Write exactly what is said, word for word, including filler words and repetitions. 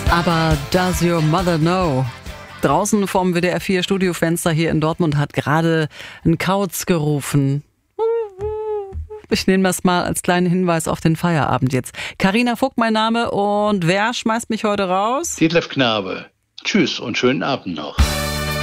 Aber does your mother know? Draußen vorm W D R vier Studiofenster hier in Dortmund hat gerade ein Kauz gerufen. Ich nehme das mal als kleinen Hinweis auf den Feierabend jetzt. Carina Vogt mein Name, und wer schmeißt mich heute raus? Detlef Knabe. Tschüss und schönen Abend noch.